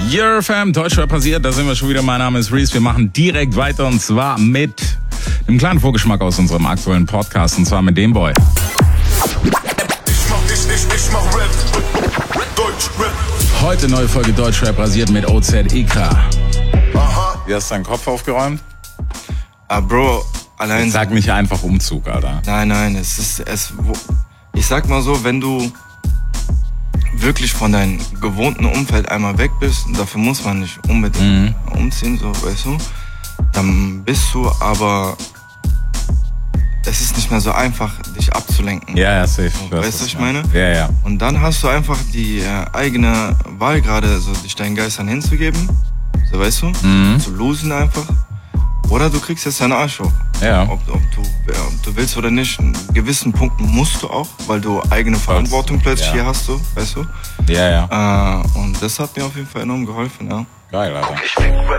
Eurofam, Deutschrap passiert, da sind wir schon wieder. Mein Name ist Reese. Wir machen direkt weiter und zwar mit einem kleinen Vorgeschmack aus unserem aktuellen Podcast und zwar mit dem Boy. Ich mach Rap, Deutschrap. Heute neue Folge Deutschrap rasiert mit OZ Ikra. Aha. Wie hast du deinen Kopf aufgeräumt? Bro, allein... Sag nicht einfach Umzug, Alter. Nein, ich sag mal so, wenn du wirklich von deinem gewohnten Umfeld einmal weg bist, dafür muss man nicht unbedingt umziehen, so, weißt du, dann bist du aber... Es ist nicht mehr so einfach, dich abzulenken. Ja, safe. So, weißt du, was ich meine? Ja. Und dann hast du einfach die eigene Wahl gerade, so dich deinen Geistern hinzugeben, so, weißt du, zu losen einfach. Oder du kriegst jetzt deinen Arsch hoch. Ja. Ob du willst oder nicht, in gewissen Punkten musst du auch, weil du eigene Verantwortung plötzlich hier hast, so, weißt du? Ja. Und das hat mir auf jeden Fall enorm geholfen, ja. Geil, Alter.